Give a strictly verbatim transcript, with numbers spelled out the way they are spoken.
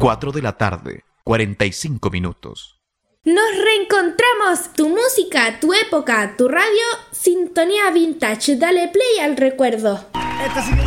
cuatro de la tarde, cuarenta y cinco minutos. Nos reencontramos, tu música, tu época, tu radio, Sintonía Vintage. Dale play al recuerdo.